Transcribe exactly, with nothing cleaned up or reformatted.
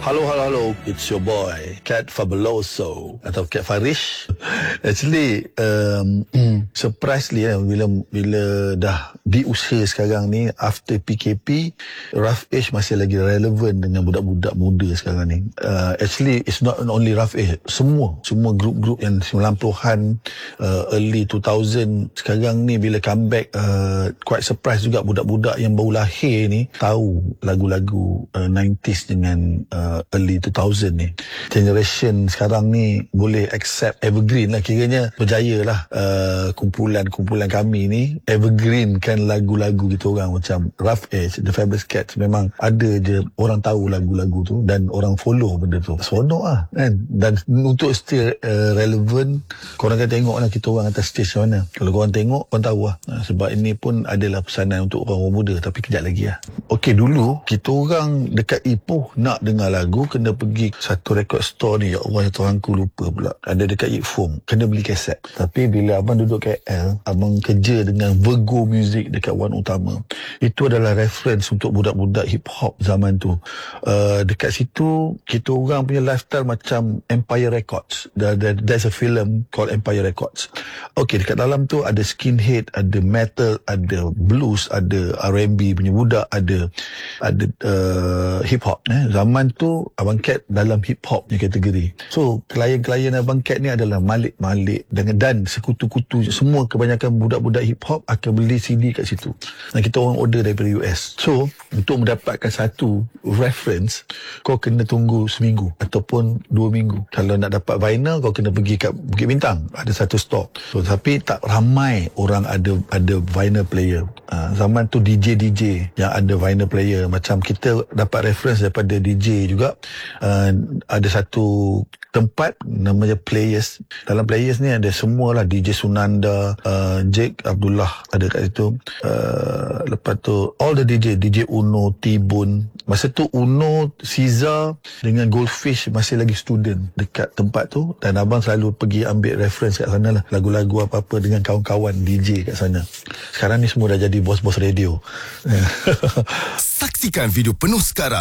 Hello, hello, hello. It's your boy, Cat Fabuloso atau Cat Farish. Actually, um, surprisingly eh, bila bila dah di usia sekarang ni, after P K P, Rough Age masih lagi relevan dengan budak-budak muda sekarang ni. Uh, actually, it's not only Rough Age. Semua, semua grup-grup yang sembilan puluhan, uh, early two thousand sekarang ni bila comeback, uh, quite surprise juga budak-budak yang baru lahir ni tahu lagu-lagu uh, nineties dengan uh, early two thousand ni. Generation sekarang ni boleh accept evergreen lah, kiranya berjaya lah. Uh, kumpulan-kumpulan kami ni evergreen kan lagu-lagu kita orang macam Rough Age, The Fabulous Cats. Memang ada je orang tahu lagu-lagu tu dan orang follow benda tu. Seronok lah kan. Dan untuk still uh, relevant, korang akan tengok lah kita orang atas stage macam mana. Kalau korang tengok, korang tahu lah. Uh, sebab ini pun adalah pesanan untuk orang-orang muda, tapi kejap lagi lah. Okey, dulu kita orang dekat Ipoh nak dengar lagu, kena pergi satu record store ni. Ya Allah, ya Tuhanku, lupa pula. Ada dekat Ikfom, kena beli kaset. Tapi bila abang duduk K L, abang kerja dengan Virgo Music dekat Wan Utama. Itu adalah reference untuk budak-budak hip hop zaman tu. Uh, dekat situ kita orang punya lifestyle macam Empire Records. There's a film called Empire Records. Okey, dekat dalam tu ada skinhead, ada metal, ada blues, ada R and B punya budak, ada ada uh, hip hop. Eh. Zaman tu Abang Cat dalam hip hop punya kategori. So klien-klien Abang Cat ni adalah Malik-Malik dengan dan sekutu-kutu, semua kebanyakan budak-budak hip hop akan beli C D kat situ. Dan kita orang order daripada U S. So untuk mendapatkan satu reference, kau kena tunggu seminggu ataupun dua minggu. Kalau nak dapat vinyl, kau kena pergi kat Bukit Bintang, ada satu store. So tapi tak ramai orang ada ada vinyl player. Uh, zaman tu D J D J yang ada vinyl player. Macam kita dapat reference daripada D J juga. Uh, ada satu tempat namanya Players. Dalam Players ni ada semualah D J Sunanda, uh, Jake Abdullah ada kat situ. Uh, lepas tu all the D J, D J Uno, T-Bone. Masa tu Uno, Caesar dengan Goldfish masih lagi student dekat tempat tu, dan abang selalu pergi ambil reference kat sana lah, lagu-lagu apa-apa dengan kawan-kawan D J kat sana. Sekarang ni semua dah jadi bos-bos radio. Saksikan video penuh sekarang